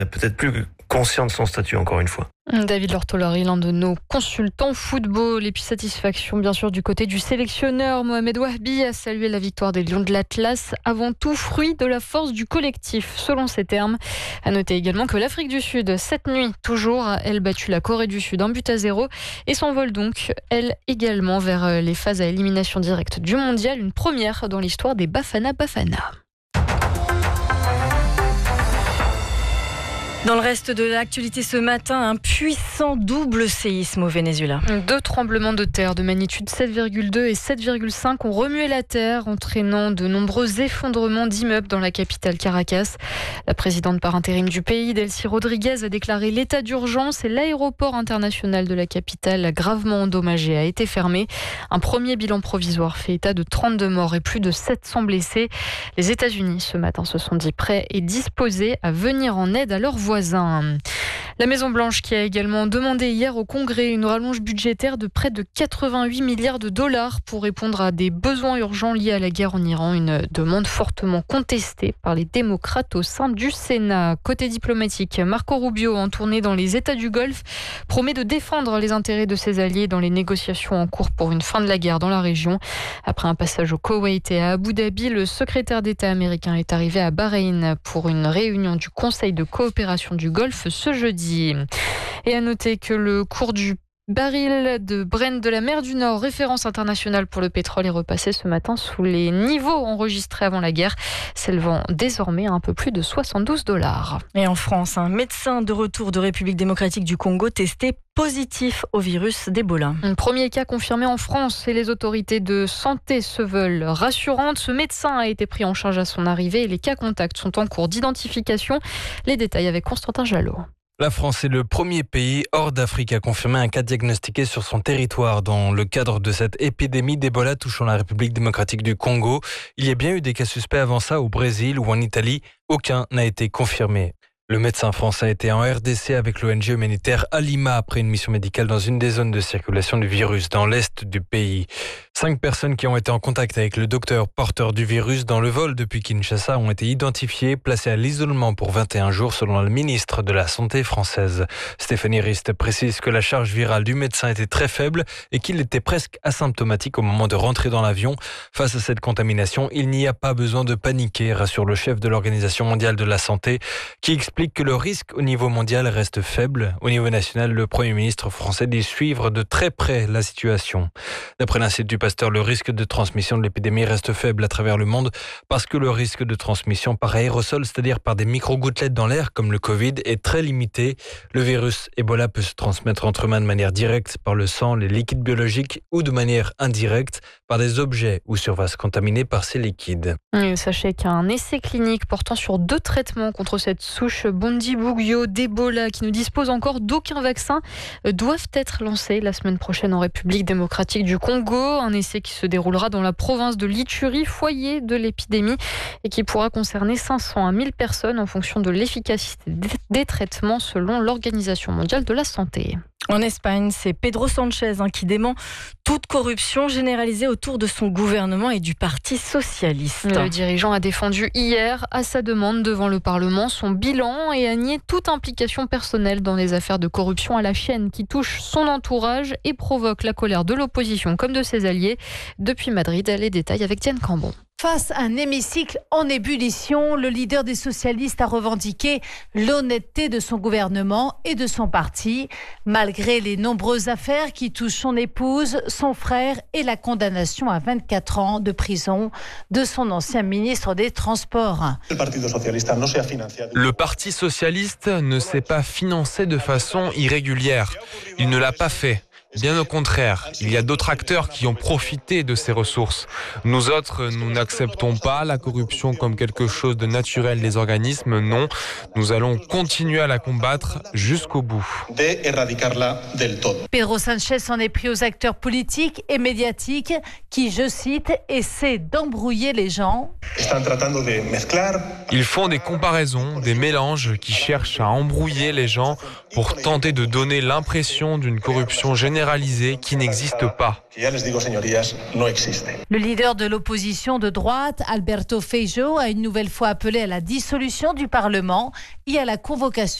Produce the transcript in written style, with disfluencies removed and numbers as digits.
peut-être plus conscient de son statut, encore une fois. David Lortolari, l'un de nos consultants football. Et puis satisfaction, bien sûr, du côté du sélectionneur. Mohamed Wahbi a salué la victoire des Lions de l'Atlas, avant tout fruit de la force du collectif, selon ses termes. À noter également que l'Afrique du Sud, cette nuit, toujours, a, elle, battu la Corée du Sud 1-0 et s'envole donc, elle également, vers les phases à élimination directe du mondial. Une première dans l'histoire des Bafana Bafana. Dans le reste de l'actualité ce matin, un puissant double séisme au Venezuela. 2 tremblements de terre de magnitude 7,2 et 7,5 ont remué la terre, entraînant de nombreux effondrements d'immeubles dans la capitale Caracas. La présidente par intérim du pays, Delcy Rodriguez, a déclaré l'état d'urgence et l'aéroport international de la capitale, gravement endommagé, a été fermé. Un premier bilan provisoire fait état de 32 morts et plus de 700 blessés. Les États-Unis, ce matin, se sont dit prêts et disposés à venir en aide à leurs voisins. La Maison-Blanche qui a également demandé hier au Congrès une rallonge budgétaire de près de 88 milliards de dollars pour répondre à des besoins urgents liés à la guerre en Iran. Une demande fortement contestée par les démocrates au sein du Sénat. Côté diplomatique, Marco Rubio, en tournée dans les États du Golfe, promet de défendre les intérêts de ses alliés dans les négociations en cours pour une fin de la guerre dans la région. Après un passage au Koweït et à Abu Dhabi, le secrétaire d'État américain est arrivé à Bahreïn pour une réunion du Conseil de coopération du Golfe ce jeudi. Et à noter que le cours du baril de Brent de la mer du Nord, référence internationale pour le pétrole, est repassé ce matin sous les niveaux enregistrés avant la guerre, s'élevant désormais à un peu plus de $72. Et en France, un médecin de retour de République démocratique du Congo testé positif au virus d'Ebola. Un premier cas confirmé en France et les autorités de santé se veulent rassurantes. Ce médecin a été pris en charge à son arrivée et les cas contacts sont en cours d'identification. Les détails avec Constantin Jalot. La France est le premier pays hors d'Afrique à confirmer un cas diagnostiqué sur son territoire dans le cadre de cette épidémie d'Ebola touchant la République démocratique du Congo. Il y a bien eu des cas suspects avant ça au Brésil ou en Italie. Aucun n'a été confirmé. Le médecin français était en RDC avec l'ONG humanitaire Alima après une mission médicale dans une des zones de circulation du virus dans l'est du pays. 5 personnes qui ont été en contact avec le docteur porteur du virus dans le vol depuis Kinshasa ont été identifiées, placées à l'isolement pour 21 jours selon le ministre de la Santé française. Stéphanie Rist précise que la charge virale du médecin était très faible et qu'il était presque asymptomatique au moment de rentrer dans l'avion. Face à cette contamination, il n'y a pas besoin de paniquer, rassure le chef de l'Organisation mondiale de la santé qui explique que le risque au niveau mondial reste faible. Au niveau national, le Premier ministre français dit suivre de très près la situation. D'après l'Institut Pasteur, le risque de transmission de l'épidémie reste faible à travers le monde parce que le risque de transmission par aérosol, c'est-à-dire par des micro-gouttelettes dans l'air comme le Covid, est très limité. Le virus Ebola peut se transmettre entre mains de manière directe par le sang, les liquides biologiques ou de manière indirecte par des objets ou surfaces contaminées par ces liquides. Sachez qu'un essai clinique portant sur 2 traitements contre cette souche Bundibugyo d'Ebola qui ne dispose encore d'aucun vaccin doivent être lancés la semaine prochaine en République démocratique du Congo. Un essai qui se déroulera dans la province de l'Ituri, foyer de l'épidémie, et qui pourra concerner 500 à 1000 personnes en fonction de l'efficacité des traitements selon l'Organisation mondiale de la santé. En Espagne, c'est Pedro Sánchez qui dément toute corruption généralisée autour de son gouvernement et du Parti socialiste. Le dirigeant a défendu hier, à sa demande devant le Parlement, son bilan et a nié toute implication personnelle dans les affaires de corruption à la chaîne qui touchent son entourage et provoquent la colère de l'opposition comme de ses alliés. Depuis Madrid, les détails avec Diane Cambon. Face à un hémicycle en ébullition, le leader des socialistes a revendiqué l'honnêteté de son gouvernement et de son parti, malgré les nombreuses affaires qui touchent son épouse, son frère et la condamnation à 24 ans de prison de son ancien ministre des Transports. Le Parti socialiste ne s'est pas financé de façon irrégulière. Il ne l'a pas fait. Bien au contraire, il y a d'autres acteurs qui ont profité de ces ressources. Nous autres, nous n'acceptons pas la corruption comme quelque chose de naturel des organismes, non. Nous allons continuer à la combattre jusqu'au bout. Pedro Sánchez s'en est pris aux acteurs politiques et médiatiques qui, je cite, essaient d'embrouiller les gens. Ils font des comparaisons, des mélanges qui cherchent à embrouiller les gens pour tenter de donner l'impression d'une corruption généralisée généralisée qui n'existe pas. Le leader de l'opposition de droite, Alberto Feijóo, a une nouvelle fois appelé à la dissolution du Parlement et à la convocation